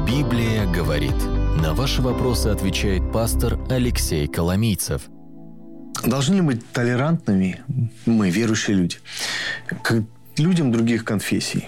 Библия говорит. На ваши вопросы отвечает пастор Алексей Коломийцев. Должны ли быть толерантными мы, верующие люди, к людям других конфессий,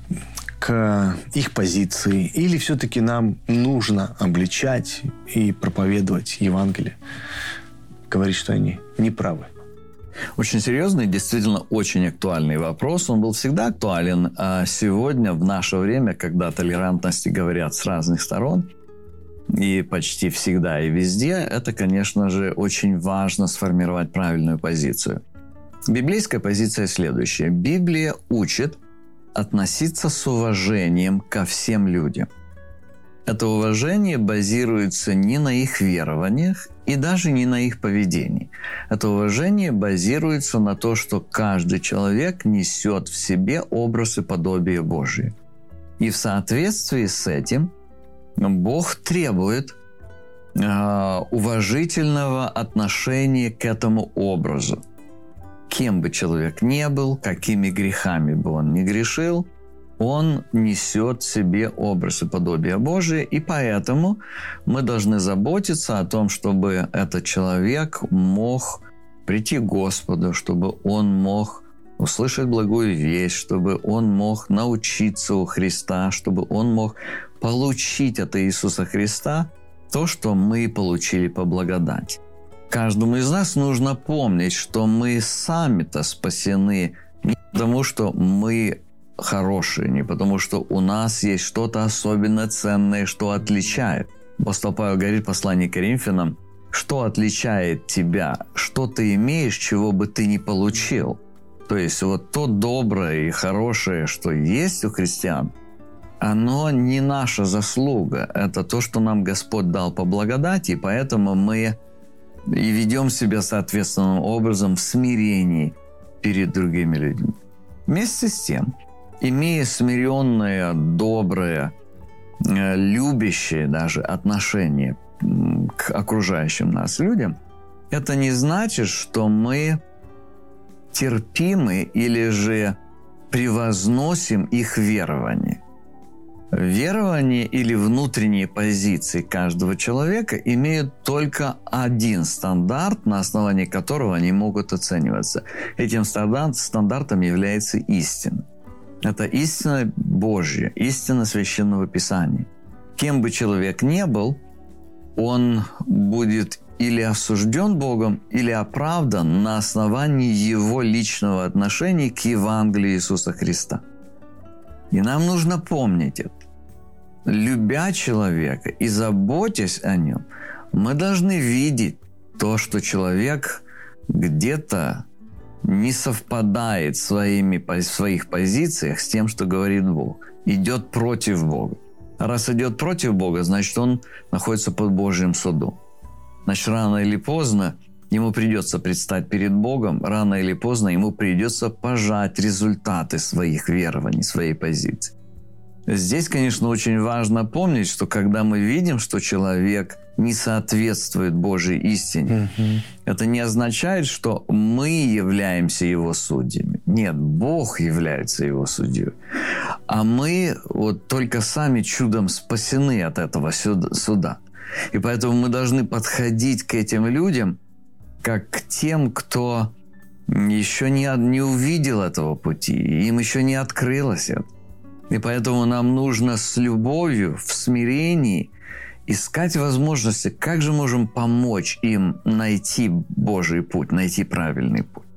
к их позиции? Или все-таки нам нужно обличать и проповедовать Евангелие, говорить, что они неправы? Очень серьезный, действительно очень актуальный вопрос. Он был всегда актуален, а сегодня, в наше время, когда о толерантности говорят с разных сторон, и почти всегда и везде, это, конечно же, очень важно сформировать правильную позицию. Библейская позиция следующая. Библия учит относиться с уважением ко всем людям. Это уважение базируется не на их верованиях и даже не на их поведении. Это уважение базируется на том, что каждый человек несет в себе образ и подобие Божие. И в соответствии с этим Бог требует уважительного отношения к этому образу. Кем бы человек ни был, какими грехами бы он ни грешил, он несет в себе образ и подобие Божие, и поэтому мы должны заботиться о том, чтобы этот человек мог прийти к Господу, чтобы он мог услышать благую весть, чтобы он мог научиться у Христа, чтобы он мог получить от Иисуса Христа то, что мы получили по благодати. Каждому из нас нужно помнить, что мы сами-то спасены не потому, что мы хорошие, не потому, что у нас есть что-то особенно ценное, что отличает. Апостол Павел говорит в послании к Коринфянам, что отличает тебя, что ты имеешь, чего бы ты не получил. То есть вот то доброе и хорошее, что есть у христиан, оно не наша заслуга. Это то, что нам Господь дал по благодати, и поэтому мы и ведем себя соответственным образом в смирении перед другими людьми. Вместе с тем, имея смиренное, доброе, любящее даже отношение к окружающим нас людям, это не значит, что мы терпимы или же превозносим их верование. Верование или внутренние позиции каждого человека имеют только один стандарт, на основании которого они могут оцениваться. Этим стандартом является истина. Это истина Божья, истина Священного Писания. Кем бы человек ни был, он будет или осужден Богом, или оправдан на основании его личного отношения к Евангелию Иисуса Христа. И нам нужно помнить это. Любя человека и заботясь о нем, мы должны видеть то, что человек где-то не совпадает в своих позициях с тем, что говорит Бог. Идет против Бога. А раз идет против Бога, значит, он находится под Божьим судом. Значит, рано или поздно ему придется предстать перед Богом, рано или поздно ему придется пожать результаты своих верований, своей позиции. Здесь, конечно, очень важно помнить, что когда мы видим, что человек не соответствует Божьей истине, это не означает, что мы являемся его судьями. Нет, Бог является его судьей. А мы вот только сами чудом спасены от этого суда. И поэтому мы должны подходить к этим людям как к тем, кто еще не увидел этого пути, им еще не открылось это. И поэтому нам нужно с любовью, в смирении искать возможности, как же можем помочь им найти Божий путь, найти правильный путь.